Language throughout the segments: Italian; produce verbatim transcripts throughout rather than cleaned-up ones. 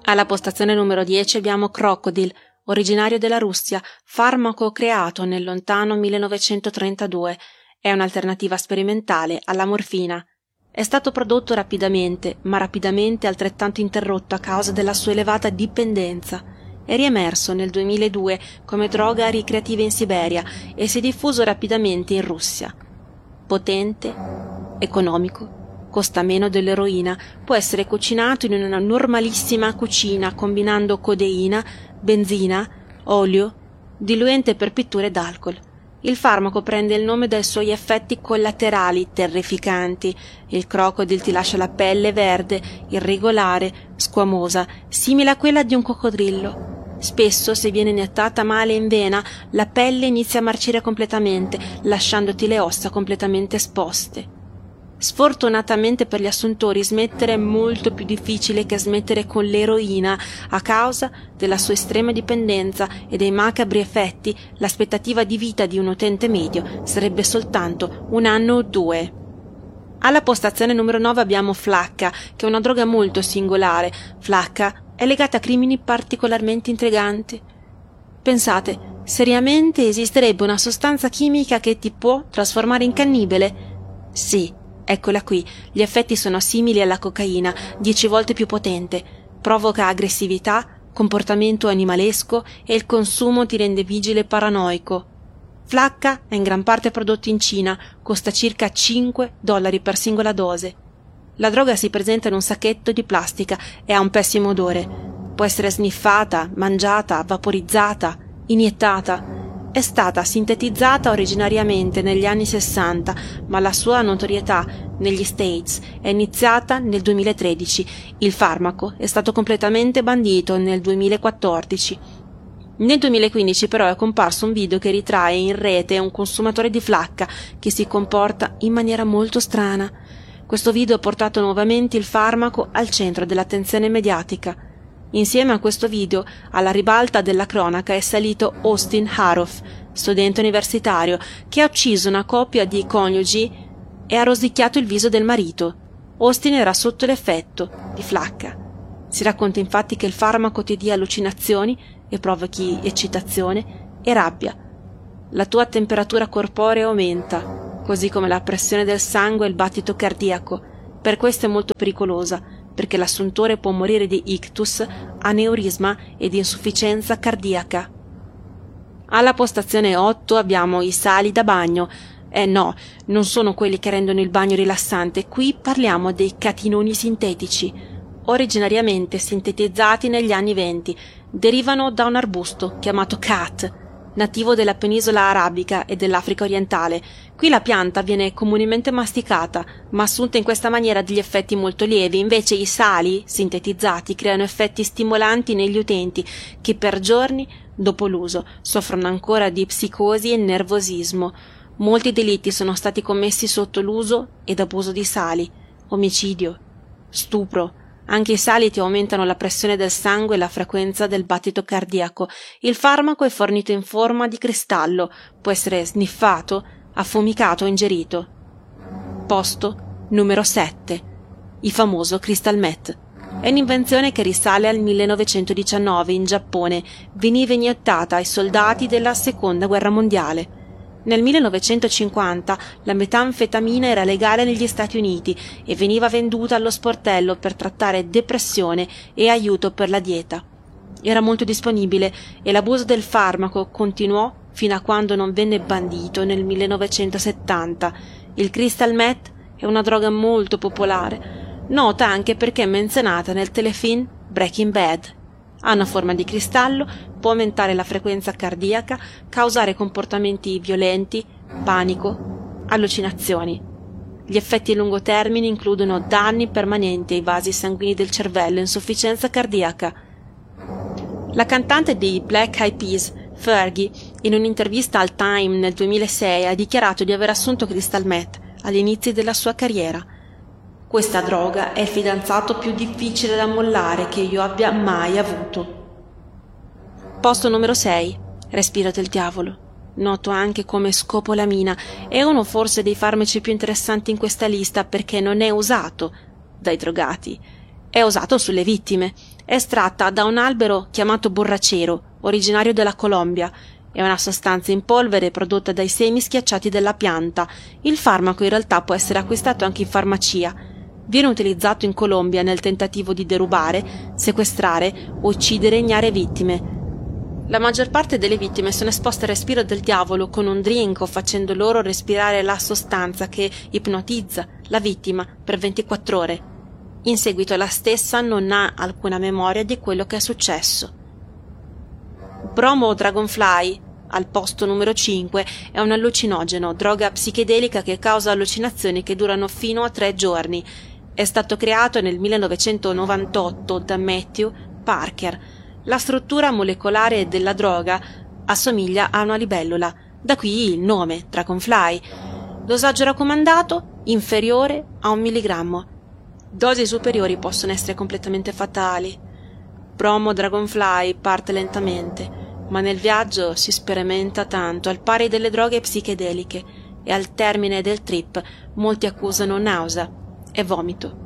Alla postazione numero dieci abbiamo Crocodile, originario della Russia, farmaco creato nel lontano millenovecentotrentadue. È un'alternativa sperimentale alla morfina. È stato prodotto rapidamente, ma rapidamente altrettanto interrotto a causa della sua elevata dipendenza. È riemerso nel duemiladue come droga ricreativa in Siberia e si è diffuso rapidamente in Russia. Potente, economico, costa meno dell'eroina, può essere cucinato in una normalissima cucina combinando codeina, benzina, olio, diluente per pitture d'alcol. Il farmaco prende il nome dai suoi effetti collaterali terrificanti. Il crocodile ti lascia la pelle verde, irregolare, squamosa, simile a quella di un coccodrillo. Spesso, se viene iniettata male in vena, la pelle inizia a marcire completamente, lasciandoti le ossa completamente esposte. Sfortunatamente per gli assuntori smettere è molto più difficile che smettere con l'eroina. A causa della sua estrema dipendenza e dei macabri effetti, l'aspettativa di vita di un utente medio sarebbe soltanto un anno o due. Alla postazione numero nove abbiamo Flakka, che è una droga molto singolare. Flakka è legata a crimini particolarmente intriganti. Pensate, seriamente esisterebbe una sostanza chimica che ti può trasformare in cannibale? Sì. Eccola qui, gli effetti sono simili alla cocaina, dieci volte più potente, provoca aggressività, comportamento animalesco e il consumo ti rende vigile e paranoico. Flakka è in gran parte prodotto in Cina, costa circa cinque dollari per singola dose. La droga si presenta in un sacchetto di plastica e ha un pessimo odore. Può essere sniffata, mangiata, vaporizzata, iniettata. È stata sintetizzata originariamente negli anni sessanta, ma la sua notorietà negli States è iniziata nel duemilatredici. Il farmaco è stato completamente bandito nel duemilaquattordici. Nel duemilaquindici però è comparso un video che ritrae in rete un consumatore di Flakka che si comporta in maniera molto strana. Questo video ha portato nuovamente il farmaco al centro dell'attenzione mediatica. Insieme a questo video, alla ribalta della cronaca, è salito Austin Haroff, studente universitario, che ha ucciso una coppia di coniugi e ha rosicchiato il viso del marito. Austin era sotto l'effetto di Flakka. Si racconta infatti che il farmaco ti dia allucinazioni e provochi eccitazione e rabbia. La tua temperatura corporea aumenta, così come la pressione del sangue e il battito cardiaco. Per questo è molto pericolosa, perché l'assuntore può morire di ictus, aneurisma e di insufficienza cardiaca. Alla postazione otto abbiamo i sali da bagno. Eh no, non sono quelli che rendono il bagno rilassante, qui parliamo dei catinoni sintetici. Originariamente sintetizzati negli anni venti, derivano da un arbusto chiamato khat, nativo della penisola arabica e dell'Africa orientale. Qui la pianta viene comunemente masticata, ma assunta in questa maniera degli effetti molto lievi. Invece i sali sintetizzati creano effetti stimolanti negli utenti, che per giorni dopo l'uso soffrono ancora di psicosi e nervosismo. Molti delitti sono stati commessi sotto l'uso ed abuso di sali: omicidio, stupro. Anche i sali ti aumentano la pressione del sangue e la frequenza del battito cardiaco. Il farmaco è fornito in forma di cristallo, può essere sniffato, affumicato o ingerito. Posto numero sette. Il famoso Crystal Meth. È un'invenzione che risale al millenovecentodiciannove in Giappone. Veniva iniettata ai soldati della Seconda Guerra Mondiale. Nel millenovecentocinquanta la metanfetamina era legale negli Stati Uniti e veniva venduta allo sportello per trattare depressione e aiuto per la dieta. Era molto disponibile e l'abuso del farmaco continuò fino a quando non venne bandito nel millenovecentosettanta. Il crystal meth è una droga molto popolare, nota anche perché è menzionata nel telefilm Breaking Bad. Ha una forma di cristallo, può aumentare la frequenza cardiaca, causare comportamenti violenti, panico, allucinazioni. Gli effetti a lungo termine includono danni permanenti ai vasi sanguigni del cervello e insufficienza cardiaca. La cantante dei Black Eyed Peas, Fergie, in un'intervista al Time nel duemilasei ha dichiarato di aver assunto crystal meth agli inizi della sua carriera. Questa droga è il fidanzato più difficile da mollare che io abbia mai avuto. Posto numero sei. Respiro del diavolo. Noto anche come scopolamina. È uno forse dei farmaci più interessanti in questa lista perché non è usato dai drogati. È usato sulle vittime. È estratta da un albero chiamato borracero, originario della Colombia. È una sostanza in polvere prodotta dai semi schiacciati della pianta. Il farmaco in realtà può essere acquistato anche in farmacia. Viene utilizzato in Colombia nel tentativo di derubare, sequestrare o uccidere ignare vittime. La maggior parte delle vittime sono esposte al respiro del diavolo con un drink o facendo loro respirare la sostanza che ipnotizza la vittima per ventiquattro ore. In seguito la stessa non ha alcuna memoria di quello che è successo. Bromo Dragonfly, al posto numero cinque, è un allucinogeno, droga psichedelica che causa allucinazioni che durano fino a tre giorni. È stato creato nel millenovecentonovantotto da Matthew Parker. La struttura molecolare della droga assomiglia a una libellula, da qui il nome, Dragonfly. Dosaggio raccomandato inferiore a un milligrammo. Dosi superiori possono essere completamente fatali. Bromo Dragonfly parte lentamente, ma nel viaggio si sperimenta tanto, al pari delle droghe psichedeliche, e al termine del trip molti accusano nausea e vomito.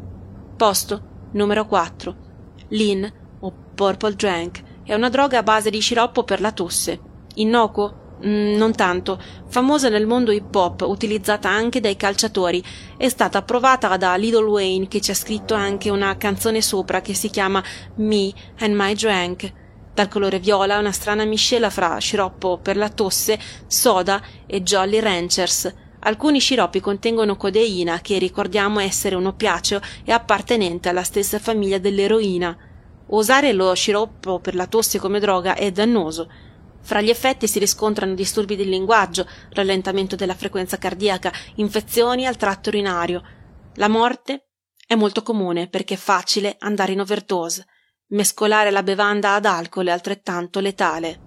Posto numero quattro. Lean o Purple Drank è una droga a base di sciroppo per la tosse. Innocuo? Mm, non tanto. Famosa nel mondo hip hop, utilizzata anche dai calciatori. È stata approvata da Lil Wayne, che ci ha scritto anche una canzone sopra che si chiama Me and My Drank. Dal colore viola, una strana miscela fra sciroppo per la tosse, soda e Jolly Ranchers. Alcuni sciroppi contengono codeina, che ricordiamo essere un oppiaceo e appartenente alla stessa famiglia dell'eroina. Usare lo sciroppo per la tosse come droga è dannoso. Fra gli effetti si riscontrano disturbi del linguaggio, rallentamento della frequenza cardiaca, infezioni al tratto urinario. La morte è molto comune perché è facile andare in overdose. Mescolare la bevanda ad alcol è altrettanto letale.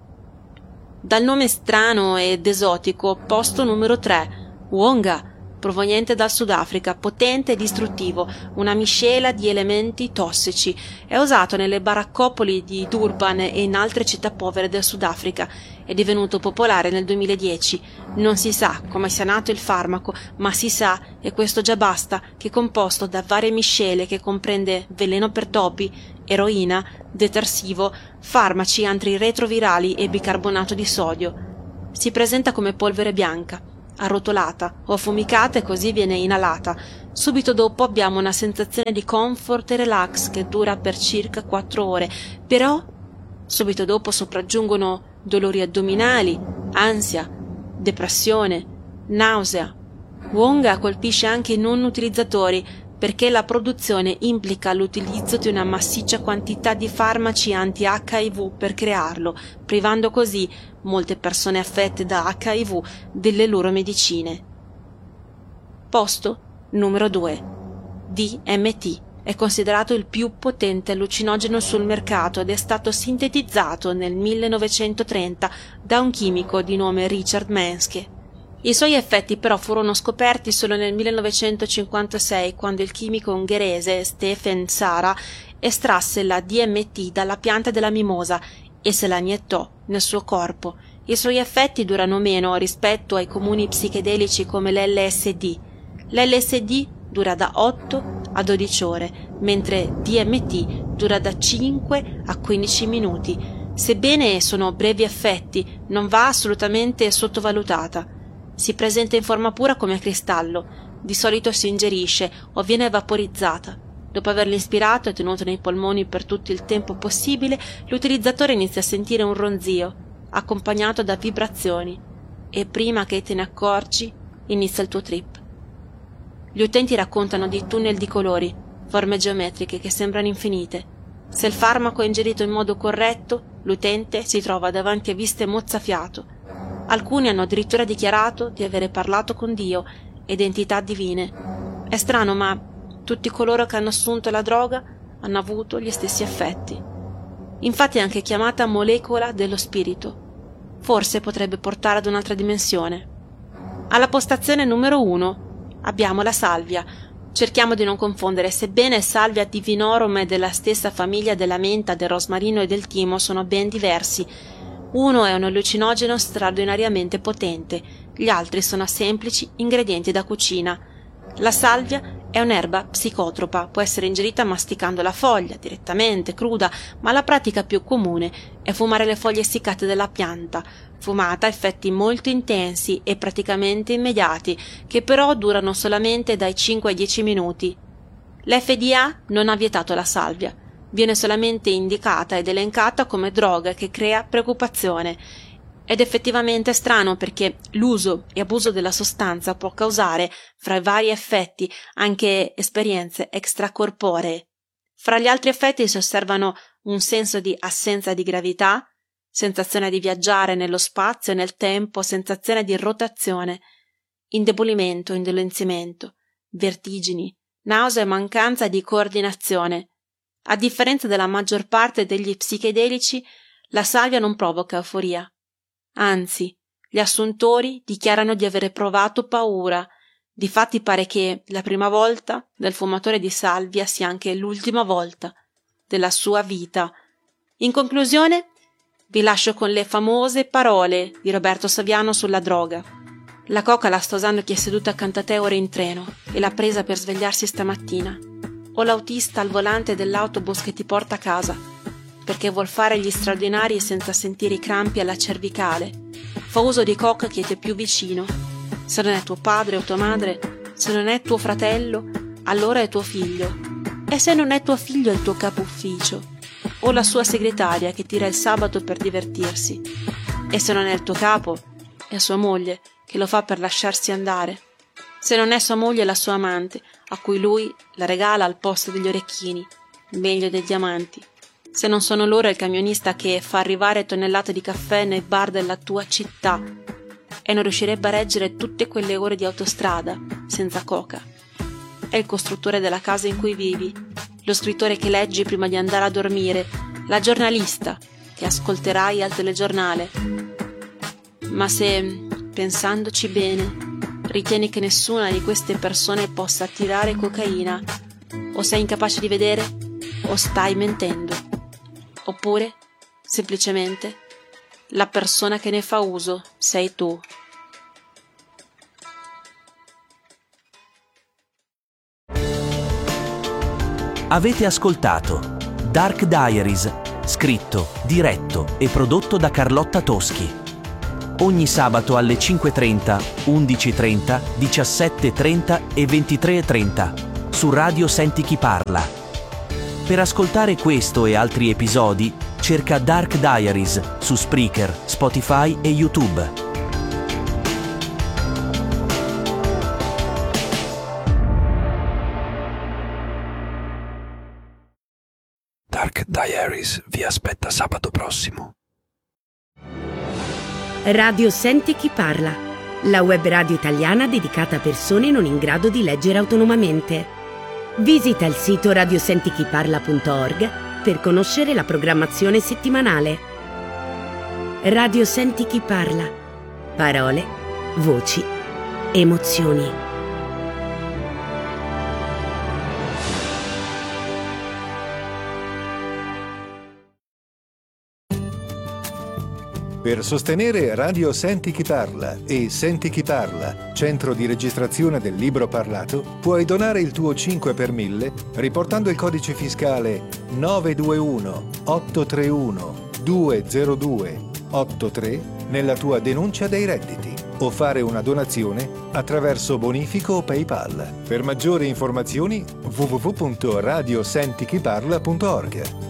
Dal nome strano ed esotico, posto numero tre, Wonga, proveniente dal Sudafrica, potente e distruttivo, una miscela di elementi tossici. È usato nelle baraccopoli di Durban e in altre città povere del Sudafrica. È divenuto popolare nel duemiladieci. Non si sa come sia nato il farmaco, ma si sa, e questo già basta, che è composto da varie miscele che comprende veleno per topi, eroina, detersivo, farmaci antiretrovirali e bicarbonato di sodio. Si presenta come polvere bianca, arrotolata o affumicata, e così viene inalata. Subito dopo abbiamo una sensazione di comfort e relax che dura per circa quattro ore, però subito dopo sopraggiungono dolori addominali, ansia, depressione, nausea. Wonga colpisce anche i non utilizzatori perché la produzione implica l'utilizzo di una massiccia quantità di farmaci anti-acca i vu per crearlo, privando così molte persone affette da acca i vu delle loro medicine. Posto numero due. D M T è considerato il più potente allucinogeno sul mercato ed è stato sintetizzato nel millenovecentotrenta da un chimico di nome Richard Manske. I suoi effetti però furono scoperti solo nel millenovecentocinquantasei, quando il chimico ungherese Stephen Sara estrasse la D M T dalla pianta della mimosa e se la iniettò nel suo corpo. I suoi effetti durano meno rispetto ai comuni psichedelici come l'L S D. L'L S D dura da otto a dodici ore, mentre D M T dura da cinque a quindici minuti. Sebbene sono brevi effetti, non va assolutamente sottovalutata. Si presenta in forma pura come cristallo, di solito si ingerisce o viene vaporizzata. Dopo averlo ispirato e tenuto nei polmoni per tutto il tempo possibile, l'utilizzatore inizia a sentire un ronzio, accompagnato da vibrazioni, e prima che te ne accorgi, inizia il tuo trip. Gli utenti raccontano di tunnel di colori, forme geometriche che sembrano infinite. Se il farmaco è ingerito in modo corretto, l'utente si trova davanti a viste mozzafiato. Alcuni hanno addirittura dichiarato di avere parlato con Dio ed entità divine. È strano, ma tutti coloro che hanno assunto la droga hanno avuto gli stessi effetti. Infatti è anche chiamata molecola dello spirito. Forse potrebbe portare ad un'altra dimensione. Alla postazione numero uno abbiamo la salvia. Cerchiamo di non confondere, sebbene salvia divinorum è della stessa famiglia della menta, del rosmarino e del timo, sono ben diversi. Uno è un allucinogeno straordinariamente potente, gli altri sono semplici ingredienti da cucina. La salvia È un'erba psicotropa, può essere ingerita masticando la foglia, direttamente, cruda, ma la pratica più comune è fumare le foglie essiccate della pianta. Fumata ha effetti molto intensi e praticamente immediati, che però durano solamente dai cinque ai dieci minuti. L'F D A non ha vietato la salvia, viene solamente indicata ed elencata come droga che crea preoccupazione. Ed effettivamente è strano perché l'uso e abuso della sostanza può causare, fra i vari effetti, anche esperienze extracorporee. Fra gli altri effetti si osservano un senso di assenza di gravità, sensazione di viaggiare nello spazio e nel tempo, sensazione di rotazione, indebolimento, indolenzimento, vertigini, nausea e mancanza di coordinazione. A differenza della maggior parte degli psichedelici, la salvia non provoca euforia. Anzi, gli assuntori dichiarano di avere provato paura. Difatti pare che la prima volta del fumatore di salvia sia anche l'ultima volta della sua vita. In conclusione, vi lascio con le famose parole di Roberto Saviano sulla droga. La coca la sta usando chi è seduto accanto a te ora in treno e l'ha presa per svegliarsi stamattina. O l'autista al volante dell'autobus che ti porta a casa, perché vuol fare gli straordinari senza sentire i crampi alla cervicale. Fa uso di coca chi ti è più vicino. Se non è tuo padre o tua madre, se non è tuo fratello, allora è tuo figlio. E se non è tuo figlio è il tuo capo ufficio, o la sua segretaria che tira il sabato per divertirsi. E se non è il tuo capo, è sua moglie che lo fa per lasciarsi andare. Se non è sua moglie è la sua amante, a cui lui la regala al posto degli orecchini, meglio dei diamanti. Se non sono loro è il camionista che fa arrivare tonnellate di caffè nei bar della tua città e non riuscirebbe a reggere tutte quelle ore di autostrada senza coca. È il costruttore della casa in cui vivi, lo scrittore che leggi prima di andare a dormire, la giornalista che ascolterai al telegiornale. Ma se, pensandoci bene, ritieni che nessuna di queste persone possa tirare cocaina, o sei incapace di vedere, o stai mentendo. Oppure, semplicemente, la persona che ne fa uso sei tu. Avete ascoltato Dark Diaries, scritto, diretto e prodotto da Carlotta Toschi. Ogni sabato alle cinque e trenta, undici e trenta, diciassette e trenta e ventitré e trenta su Radio Senti Chi Parla. Per ascoltare questo e altri episodi, cerca Dark Diaries su Spreaker, Spotify e YouTube. Dark Diaries vi aspetta sabato prossimo. Radio Senti Chi Parla, la web radio italiana dedicata a persone non in grado di leggere autonomamente. Visita il sito radio senti chi parla punto org per conoscere la programmazione settimanale. Radio Senti Chi Parla. Parole, voci, emozioni. Per sostenere Radio Senti Chi Parla e Senti Chi Parla, centro di registrazione del libro parlato, puoi donare il tuo cinque per mille riportando il codice fiscale nove due uno otto tre uno due zero due otto tre nella tua denuncia dei redditi o fare una donazione attraverso bonifico o PayPal. Per maggiori informazioni w w w punto radio senti chi parla punto org.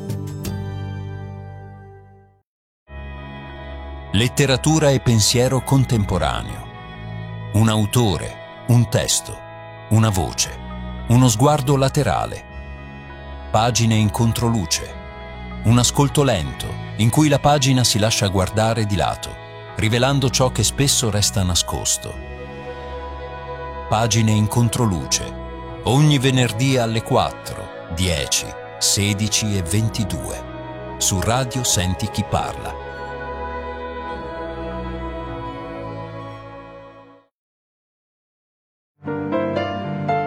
Letteratura e pensiero contemporaneo. Un autore, un testo, una voce, uno sguardo laterale. Pagine in controluce. Un ascolto lento, in cui la pagina si lascia guardare di lato, rivelando ciò che spesso resta nascosto. Pagine in controluce. Ogni venerdì alle quattro, dieci, sedici e ventidue. Su Radio Senti Chi Parla.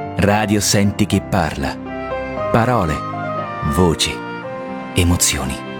Radio Senti Chi Parla. Parole, voci, emozioni.